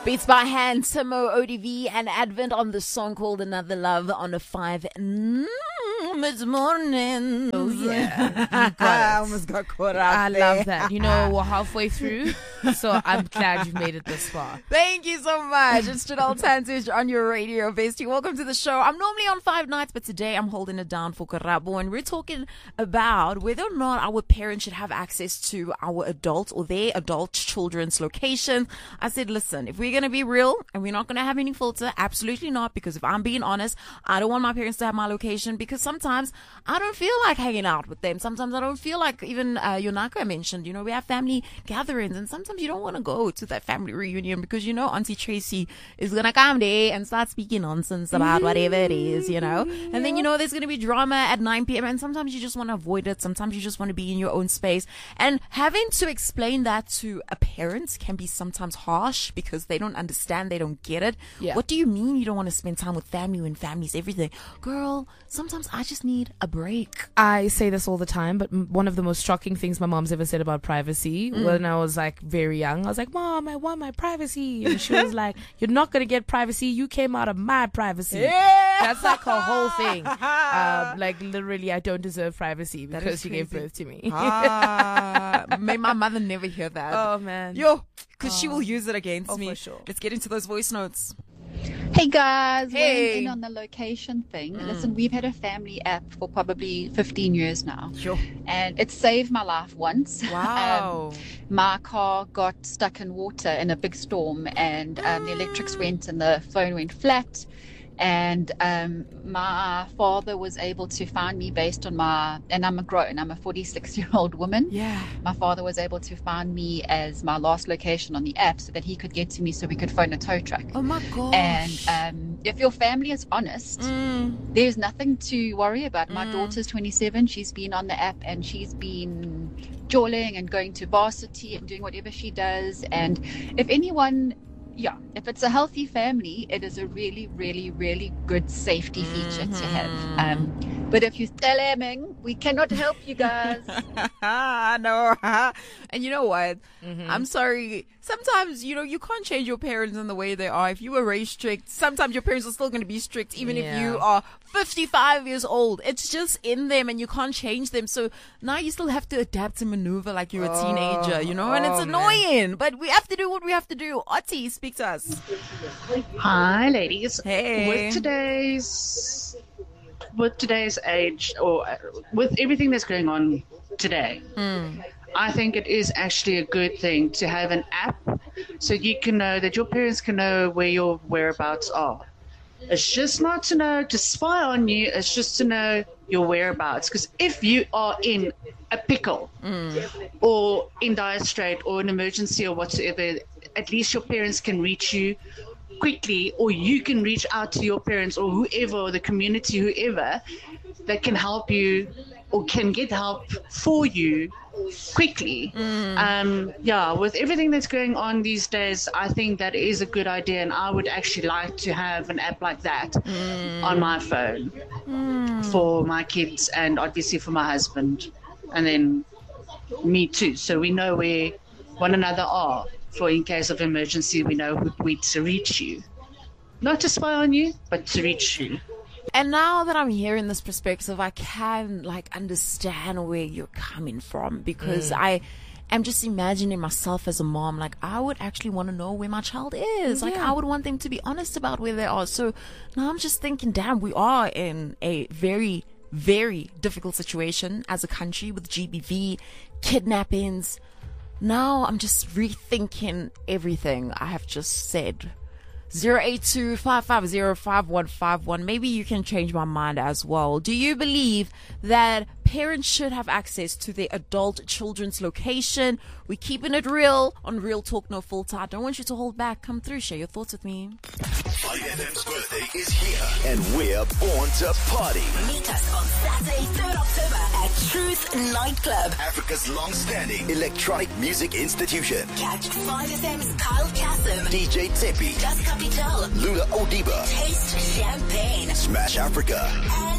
Beats by hand, Timo, ODV, and Advent on the song called Another Love on a 5 mid-morning. Oh, yeah. I almost got caught up. I love that. You know, we're halfway through, so I'm glad you've made it this far. Thank you so much. It's Janelle Tantage on your radio, Bestie. Welcome to the show. I'm normally on 5 nights, but today I'm holding it down for Karabo, and we're talking about whether or not our parents should have access to our adults or their adult children's location. I said, listen, if we're going to be real and we're not going to have any filter, absolutely not, because if I'm being honest, I don't want my parents to have my location, because sometimes I don't feel like hanging out with them. Sometimes I don't feel like, even Yonaka mentioned, we have family gatherings, and sometimes you don't want to go to that family reunion because Auntie Tracy is going to come there and start speaking nonsense about whatever it is, and then there's going to be drama at 9 p.m. and sometimes you just want to avoid it. Sometimes you just want to be in your own space, and having to explain that to a parent can be sometimes harsh because they don't understand, they don't get it. What do you mean you don't want to spend time with family when family's everything? Girl, sometimes I just need a break. I say this all the time, but one of the most shocking things my mom's ever said about privacy, when I was like very young, I was like, Mom, I want my privacy. And she was like, you're not going to get privacy. You came out of my privacy. Yeah. That's like her whole thing. Like literally, I don't deserve privacy because she gave birth to me. May my mother never hear that. Oh, man. Because she will use it against me. For sure. Let's get into those voice notes. Hey guys, Hey. weighing in on the location thing. Listen, we've had a family app for probably 15 years now. Sure. And it saved my life once. Wow. My car got stuck in water in a big storm, and the electrics went and the phone went flat. And my father was able to find me based on and I'm a 46-year-old woman. Yeah. My father was able to find me as my last location on the app so that he could get to me so we could phone a tow truck. Oh my gosh. And if your family is honest, there's nothing to worry about. My daughter's 27. She's been on the app and she's been jawling and going to varsity and doing whatever she does. And if it's a healthy family, it is a really, really, really good safety feature to have. But if you're slamming, we cannot help you guys. No. And you know what? I'm sorry. Sometimes, you can't change your parents in the way they are. If you were raised strict, sometimes your parents are still going to be strict, even if you are 55 years old. It's just in them and you can't change them. So now you still have to adapt and maneuver like you're a teenager, and it's annoying. Man. But we have to do what we have to do. Otti, speak to us. Hi, ladies. Hey. With today's age, or with everything that's going on today, I think it is actually a good thing to have an app so you can know that your parents can know where your whereabouts are. It's just not to spy on you, it's just to know your whereabouts. Because if you are in a pickle or in dire strait or an emergency or whatsoever, at least your parents can reach you quickly, or you can reach out to your parents or whoever, or the community, whoever that can help you or can get help for you quickly. With everything that's going on these days, I think that is a good idea, and I would actually like to have an app like that on my phone for my kids and obviously for my husband, and then me too, so we know where one another are. For in case of emergency, we know who to reach you. Not to spy on you, but to reach you. And now that I'm hearing this perspective, I can understand where you're coming from, because I am just imagining myself as a mom. I would actually want to know where my child is. I would want them to be honest about where they are. So now I'm just thinking, damn, we are in a very, very difficult situation as a country with GBV, kidnappings. Now I'm just rethinking everything I have just said. 082-550-5151. Maybe you can change my mind as well. Do you believe that parents should have access to their adult children's location? We're keeping it real on Real Talk No Filter. I don't want you to hold back. Come through, share your thoughts with me. IFM's birthday is here, and we're born to party. Meet us on Saturday, 3rd October at Truth Nightclub, Africa's long-standing electronic music institution. Catch 5FM's Kyle Kasim, DJ Tepi, Das Capital, Lula Odiba, Taste Champagne, Smash Africa.